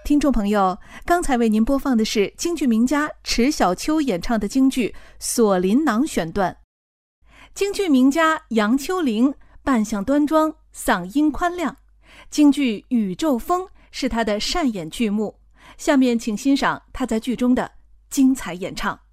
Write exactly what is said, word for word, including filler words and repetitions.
听众朋友，刚才为您播放的是京剧名家迟小秋演唱的京剧《锁麟囊》选段。京剧名家杨秋玲扮相端庄，嗓音宽亮，京剧《宇宙风》是她的擅演剧目。下面请欣赏她在剧中的精彩演唱。